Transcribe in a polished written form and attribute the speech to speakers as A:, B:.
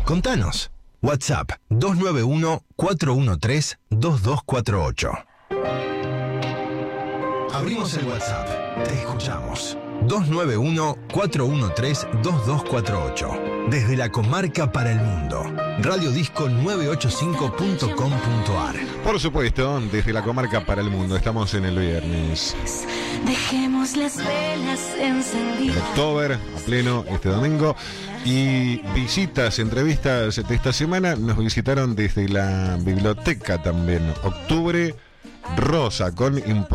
A: Contanos. WhatsApp 291-413-2248. Abrimos el WhatsApp. Te escuchamos. 291-413-2248. Desde la comarca para el mundo. Radiodisco985.com.ar.
B: Por supuesto, desde la comarca para el mundo. Estamos en el viernes.
C: Dejemos las velas encendidas.
B: En October, a pleno este domingo. Y visitas, entrevistas de esta semana nos visitaron desde la biblioteca también. Octubre Rosa, con